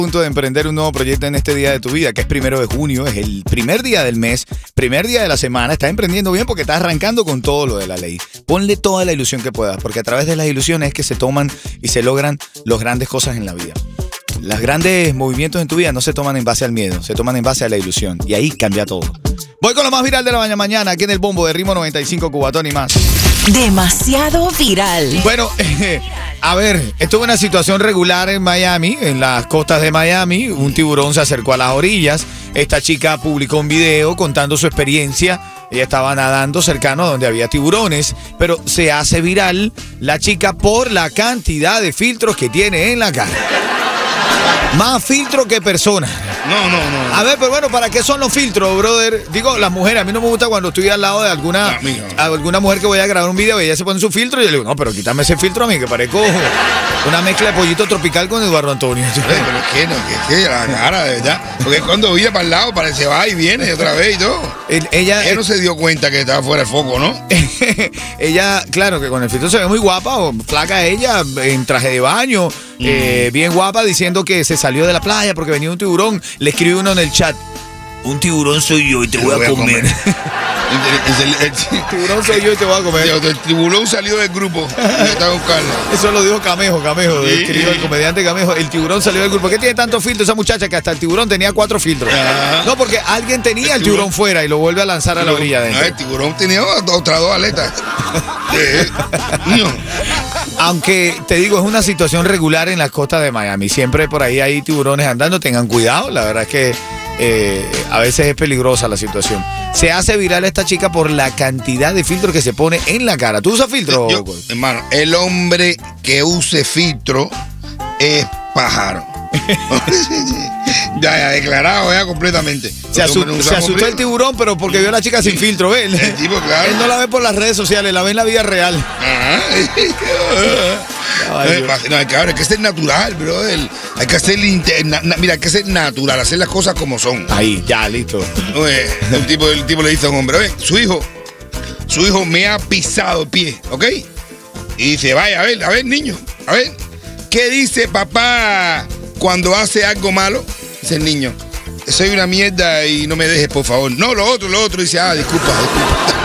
Punto de emprender un nuevo proyecto en este día de tu vida, que es 1 de junio, es el primer día del mes, primer día de la semana. Estás emprendiendo bien porque estás arrancando con todo lo de la ley. Ponle toda la ilusión que puedas, porque a través de las ilusiones es que se toman y se logran las grandes cosas en la vida. Los grandes movimientos en tu vida no se toman en base al miedo, se toman en base a la ilusión. Y ahí cambia todo. Voy con lo más viral de la mañana, aquí en el bombo de Ritmo 95 Cubatón y más. Demasiado viral. Bueno, a ver, esto es una situación regular en Miami, en las costas de Miami. Un tiburón se acercó a las orillas. Esta chica publicó un video contando su experiencia. Ella estaba nadando cercano a donde había tiburones, pero se hace viral la chica por la cantidad de filtros que tiene en la cara. Más filtro que persona. No. A ver, pero bueno, ¿para qué son los filtros, brother? Digo, las mujeres, a mí no me gusta cuando estoy al lado de alguna mujer que voy a grabar un video y ella se pone su filtro y yo le digo, no, pero quítame ese filtro a mí, que parezco una mezcla de pollito tropical con Eduardo Antonio. Pero es que la cara, de verdad. Porque cuando vira para el lado, parece va y viene otra vez y todo. Ella no se dio cuenta que estaba fuera de foco, ¿no? Ella, claro, que con el filtro se ve muy guapa, o flaca ella, en traje de baño, bien guapa, diciendo que se salió de la playa porque venía un tiburón. Le escribe uno en el chat, un tiburón soy yo y te voy a comer. El tiburón soy yo y te voy a comer. El tiburón salió del grupo. Estaba buscando. Eso lo dijo Camejo, escribió el comediante Camejo. El tiburón salió del grupo. ¿Qué tiene tantos filtros esa muchacha que hasta el tiburón tenía 4 filtros? No, porque alguien tenía el tiburón fuera y lo vuelve a lanzar a la orilla adentro. El tiburón tenía otras 2 aletas. Aunque te digo, es una situación regular en las costas de Miami. Siempre por ahí hay tiburones andando. Tengan cuidado. La verdad es que a veces es peligrosa la situación. Se hace viral esta chica por la cantidad de filtros que se pone en la cara. ¿Tú usas filtro? Hermano, el hombre que use filtro es pájaro. Ya declarado ya completamente. Se asustó el tiburón, pero porque vio a la chica sin filtro, ¿ves? El tipo, claro. Él no la ve por las redes sociales, la ve en la vida real. No, hay que ser natural, bro. Hay que ser hay que ser natural, hacer las cosas como son. Ahí, ya, listo. El tipo le dice a un hombre, su hijo me ha pisado el pie, ¿ok? Y dice, vaya, a ver, niño, a ver, ¿qué dice papá cuando hace algo malo? Dice el niño, soy una mierda y no me dejes, por favor. No, lo otro, dice, disculpa.